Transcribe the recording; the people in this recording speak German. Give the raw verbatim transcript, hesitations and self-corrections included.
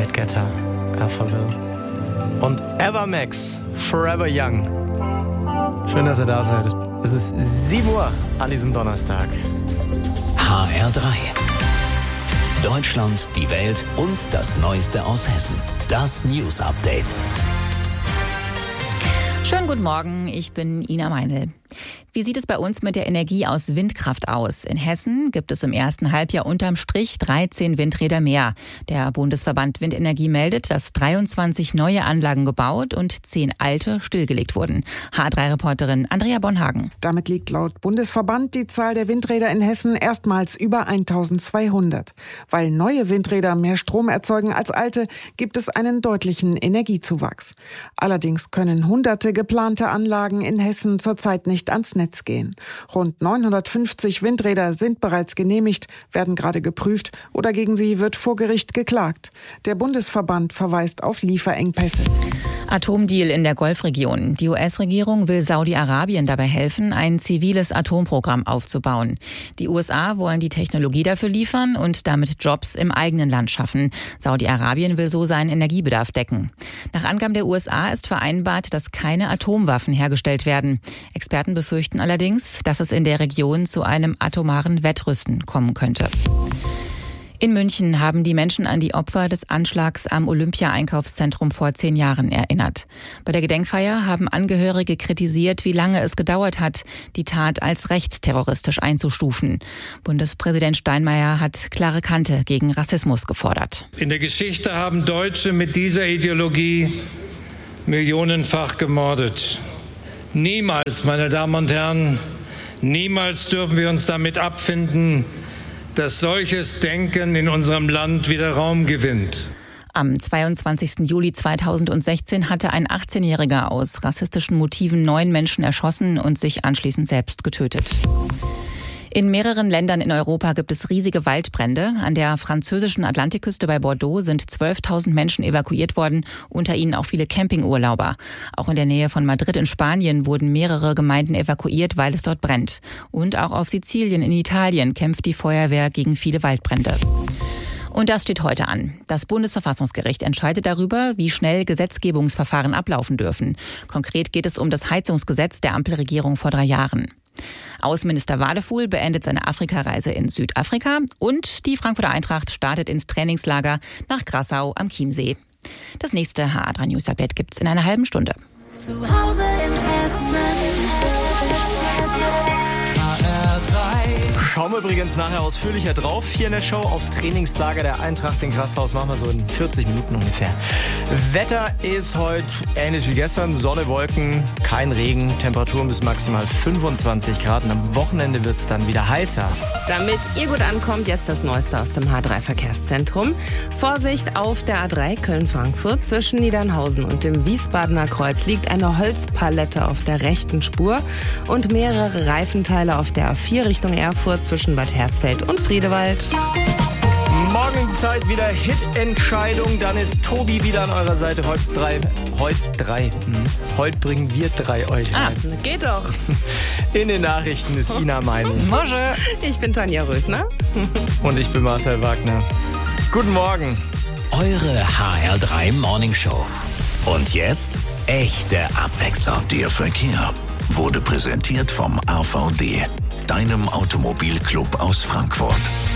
David Guetta, Alphaville und Evermax, Forever Young. Schön, dass ihr da seid. Es ist sieben Uhr an diesem Donnerstag. H R drei. Deutschland, die Welt und das Neueste aus Hessen. Das News Update. Schönen guten Morgen, ich bin Ina Meinl. Wie sieht es bei uns mit der Energie aus Windkraft aus? In Hessen gibt es im ersten Halbjahr unterm Strich dreizehn Windräder mehr. Der Bundesverband Windenergie meldet, dass dreiundzwanzig neue Anlagen gebaut und zehn alte stillgelegt wurden. H drei Reporterin Andrea Bonhagen. Damit liegt laut Bundesverband die Zahl der Windräder in Hessen erstmals über eintausendzweihundert. Weil neue Windräder mehr Strom erzeugen als alte, gibt es einen deutlichen Energiezuwachs. Allerdings können hunderte geplante Anlagen in Hessen zurzeit nicht ans Netz gehen. Rund neunhundertfünfzig Windräder sind bereits genehmigt, werden gerade geprüft oder gegen sie wird vor Gericht geklagt. Der Bundesverband verweist auf Lieferengpässe. Atomdeal in der Golfregion. Die U S-Regierung will Saudi-Arabien dabei helfen, ein ziviles Atomprogramm aufzubauen. Die U S A wollen die Technologie dafür liefern und damit Jobs im eigenen Land schaffen. Saudi-Arabien will so seinen Energiebedarf decken. Nach Angaben der U S A ist vereinbart, dass keine Atomwaffen hergestellt werden. Experten befürchten allerdings, dass es in der Region zu einem atomaren Wettrüsten kommen könnte. In München haben die Menschen an die Opfer des Anschlags am Olympia-Einkaufszentrum vor zehn Jahren erinnert. Bei der Gedenkfeier haben Angehörige kritisiert, wie lange es gedauert hat, die Tat als rechtsterroristisch einzustufen. Bundespräsident Steinmeier hat klare Kante gegen Rassismus gefordert. In der Geschichte haben Deutsche mit dieser Ideologie millionenfach gemordet. Niemals, meine Damen und Herren, niemals dürfen wir uns damit abfinden, dass solches Denken in unserem Land wieder Raum gewinnt. Am zweiundzwanzigsten Juli zweitausendsechzehn hatte ein achtzehnjähriger aus rassistischen Motiven neun Menschen erschossen und sich anschließend selbst getötet. In mehreren Ländern in Europa gibt es riesige Waldbrände. An der französischen Atlantikküste bei Bordeaux sind zwölftausend Menschen evakuiert worden, unter ihnen auch viele Campingurlauber. Auch in der Nähe von Madrid in Spanien wurden mehrere Gemeinden evakuiert, weil es dort brennt. Und auch auf Sizilien in Italien kämpft die Feuerwehr gegen viele Waldbrände. Und das steht heute an. Das Bundesverfassungsgericht entscheidet darüber, wie schnell Gesetzgebungsverfahren ablaufen dürfen. Konkret geht es um das Heizungsgesetz der Ampelregierung vor drei Jahren. Außenminister Wadefuhl beendet seine Afrikareise in Südafrika und die Frankfurter Eintracht startet ins Trainingslager nach Grassau am Chiemsee. Das nächste H R drei News Update gibt's in einer halben Stunde. Zu Hause in Hessen. H R drei. Schauen wir übrigens nachher ausführlicher drauf hier in der Show aufs Trainingslager der Eintracht in Grassau. Machen wir so in vierzig Minuten ungefähr. Wetter ist heute ähnlich wie gestern. Sonne, Wolken, kein Regen. Temperaturen bis maximal fünfundzwanzig Grad. Und am Wochenende wird es dann wieder heißer. Damit ihr gut ankommt, jetzt das Neueste aus dem H drei Verkehrszentrum. Vorsicht auf der A drei Köln-Frankfurt. Zwischen Niedernhausen und dem Wiesbadener Kreuz liegt eine Holzpalette auf der rechten Spur und mehrere Reifenteile auf der A vier Richtung Erfurt zwischen Bad Hersfeld und Friedewald. Morgen die Zeit wieder Hit-Entscheidung. Dann ist Tobi wieder an eurer Seite. Heute drei. Heute drei. Hm. Heute bringen wir drei euch Ah, rein. geht doch. In den Nachrichten ist Ina Meinl. Bonjour. Ich bin Tanja Rösner. Und ich bin Marcel Wagner. Guten Morgen. Eure H R drei Morning Show. Und jetzt echte Abwechslung. Der Verkehr wurde präsentiert vom A V D, deinem Automobilclub aus Frankfurt.